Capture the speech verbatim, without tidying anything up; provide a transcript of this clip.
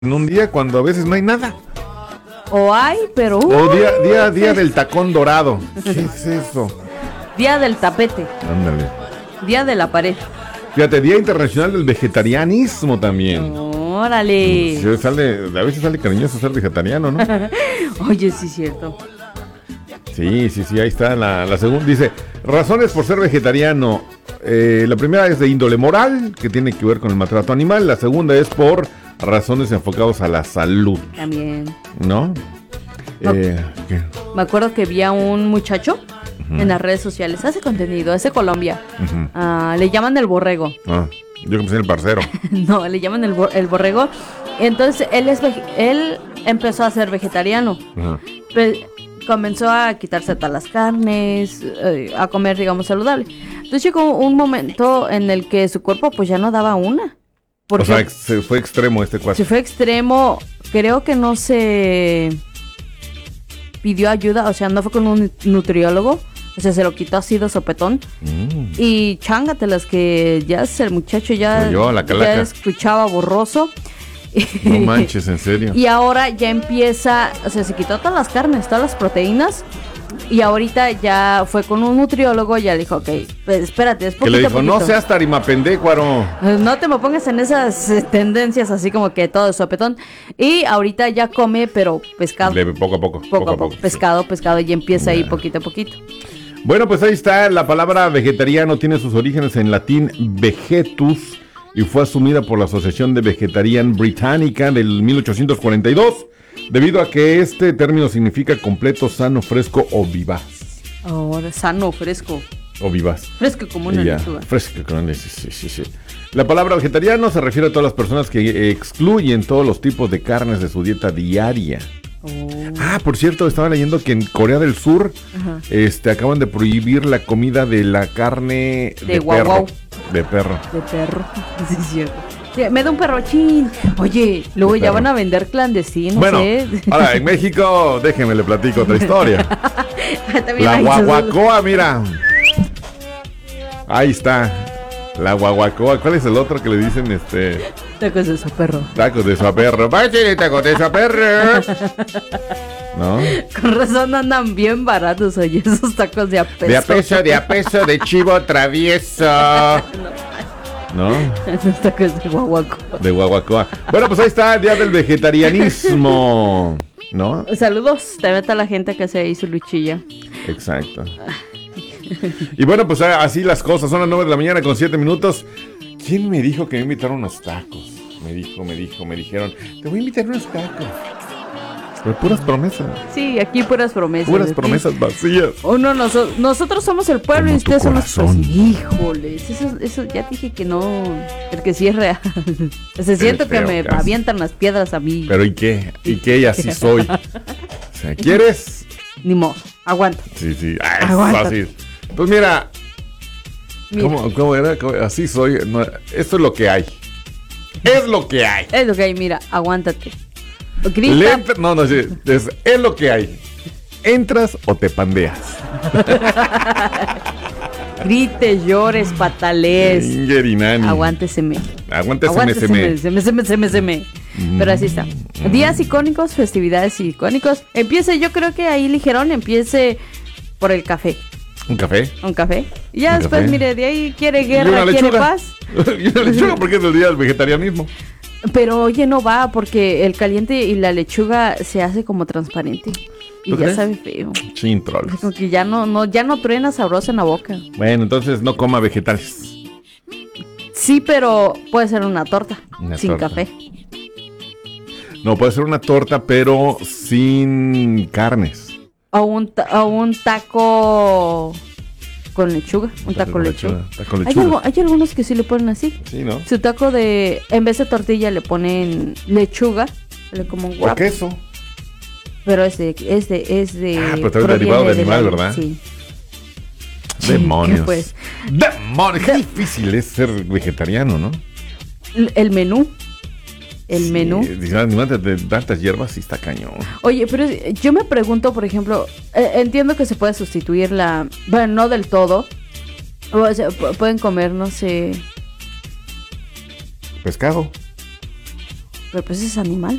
en un día cuando a veces no hay nada. O hay, pero... Uh, o día, día, día del tacón dorado. ¿Qué es eso? Día del tapete. Ándale. Día de la pared. Fíjate, Día Internacional del Vegetarianismo también. Órale. Sí, sale, a veces sale cariñoso ser vegetariano, ¿no? Oye, sí es cierto. Sí, sí, sí, ahí está la, la segunda. Dice, razones por ser vegetariano. Eh, la primera es de índole moral, que tiene que ver con el maltrato animal. La segunda es por razones enfocadas a la salud. También. ¿No? No. Eh, ¿qué? Me acuerdo que vi a un muchacho uh-huh. en las redes sociales, hace contenido, hace Colombia. Uh-huh. Uh, le llaman el borrego. Ah, yo como soy el parcero. No, le llaman el, el borrego. Entonces, él es él empezó a ser vegetariano. Uh-huh. Pero comenzó a quitarse todas las carnes, eh, a comer, digamos, saludable. Entonces llegó un momento en el que su cuerpo pues ya no daba una. O sea, se fue extremo este cuate. Se fue extremo, creo que no se pidió ayuda, o sea, no fue con un nutriólogo, o sea, se lo quitó así de sopetón. Mm. Y chángatelas que ya el muchacho ya, yo, la ya escuchaba borroso. No manches, en serio. Y ahora ya empieza, o sea, se quitó todas las carnes, todas las proteínas. Y ahorita ya fue con un nutriólogo, ya le dijo, ok, pues espérate, es poquito. Que le dijo, poquito. No seas tarimapendécuaro. No te me pongas en esas eh, tendencias así como que todo es sopetón. Y ahorita ya come, pero pescado. Leve, poco a poco. Poco, poco a poco. poco pescado, sí. pescado, y empieza ahí poquito a poquito. Bueno, pues ahí está, la palabra vegetariano tiene sus orígenes en latín vegetus y fue asumida por la Asociación de Vegetarian Británica del mil ochocientos cuarenta y dos. Debido a que este término significa completo, sano, fresco o vivaz. Ahora, oh, sano, fresco. O vivaz. Fresco como una lechuga. Fresco como una lechuga, sí, sí, sí. La palabra vegetariano se refiere a todas las personas que excluyen todos los tipos de carnes de su dieta diaria. Oh. Ah, por cierto, estaba leyendo que en Corea del Sur uh-huh. este, acaban de prohibir la comida de la carne de, de guau, perro. Guau. De perro. De perro, sí es cierto. Sí, me da un perrochín. Oye, luego ya van a vender clandestinos. Bueno, ¿eh? Ahora en México, déjenme le platico otra historia. La guaguacoa, mira. Ahí está. La guaguacoa. ¿Cuál es el otro que le dicen este? Tacos de soperro. Tacos de soperro. ¡Vaya, tacos de soperro! ¿No? Con razón andan bien baratos, oye, esos tacos de a peso. De a peso, de a peso, de chivo travieso. No. Esos tacos de guaguacoa. De guaguacoa. Bueno, pues ahí está el día del vegetarianismo, ¿no? Saludos, te mete a la gente que se ahí su luchilla. Exacto. Y bueno, pues así las cosas. Son las nueve de la mañana con siete minutos. ¿Quién me dijo que me invitaron unos tacos? Me dijo, me dijo, me dijeron, te voy a invitar unos tacos. Pero puras promesas. Sí, aquí puras promesas. Puras aquí. promesas vacías. Uno, noso- nosotros somos el pueblo como y ustedes son los corazón. Híjoles, eso, eso ya dije que no, el que sí es real. Se siento que me casi. avientan las piedras a mí. Pero ¿y qué? ¿Y qué? Y así soy. O sea, ¿quieres? Ni modo, aguanta. Sí, sí. Ah, es Aguanta. fácil. Pues mira. Mira. ¿Cómo, cómo era? ¿Cómo? Así soy. No, esto es lo que hay. Es lo que hay. Es lo que hay, mira, aguántate. Grita. Lenta, no, no, sí, es, es lo que hay. ¿Entras o te pandeas? Grites, llores, patalees. Ingerinani. Aguánteseme. Aguánteseme, Aguánteseme, seme. seme, seme, seme, seme. Mm. Pero así está. Días icónicos, festividades icónicos. Empiece, yo creo que ahí ligerón, empiece por el café. ¿Un café? Un café. Y ya ¿Un después, café? mire, de ahí quiere Y guerra, una quiere lechuga. paz. Y una lechuga porque es el día del vegetarianismo. Pero oye, no va, porque el caliente y la lechuga se hace como transparente. Y ¿Tú ya crees? sabe feo. Chin troles. Como que ya no, no, ya no truena sabroso en la boca. Bueno, entonces no coma vegetales. Sí, pero puede ser una torta. Una sin torta. café. No, puede ser una torta, pero sin carnes. O un, ta- o un taco con lechuga. Un taco, con lechuga. Taco con Hay, lechuga. algo- hay algunos que sí le ponen así. Sí, ¿no? Su taco de, en vez de tortilla le ponen lechuga. Le como un O guapo. queso. Pero es de, es de, es de. Ah, pero también proviene derivado de del animal, animal, ¿verdad? Sí. Demonios. Sí, pues. Demonios. Qué difícil es ser vegetariano, ¿no? El, el menú. El Sí, menú. dice, animal de, de tantas hierbas sí está cañón. Oye, pero yo me pregunto, por ejemplo, eh, entiendo que se puede sustituir la, bueno, no del todo, o sea, p- pueden comer, no sé, Pescado. Pero pues es animal.